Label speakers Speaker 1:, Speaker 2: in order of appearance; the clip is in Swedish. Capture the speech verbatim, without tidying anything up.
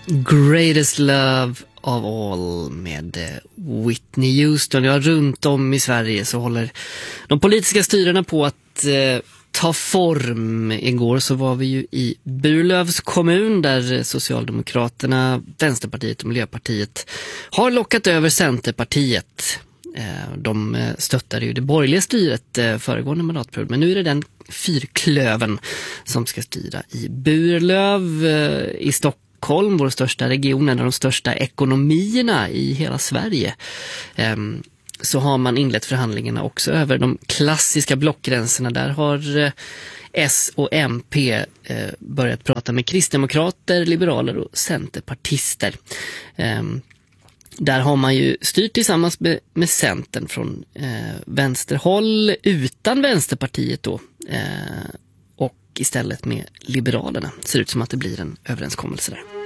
Speaker 1: Greatest Love of All med Whitney Houston. Ja, runt om i Sverige så håller de politiska styrena på att eh, ta form. Igår så var vi ju i Burlövs kommun där Socialdemokraterna, Vänsterpartiet och Miljöpartiet har lockat över Centerpartiet. De stöttade ju det borgerliga styret föregående mandatperiod, men nu är det den fyrklöven som ska styra i Burlöv i Stockholm, vår största region, en av de största ekonomierna i hela Sverige. Så har man inlett förhandlingarna också över de klassiska blockgränserna. Där har S och M P börjat prata med kristdemokrater, liberaler och centerpartister. Där har man ju styrt tillsammans med, med Centern från eh, vänsterhåll utan Vänsterpartiet då eh, och istället med Liberalerna. Ser ut som att det blir en överenskommelse där.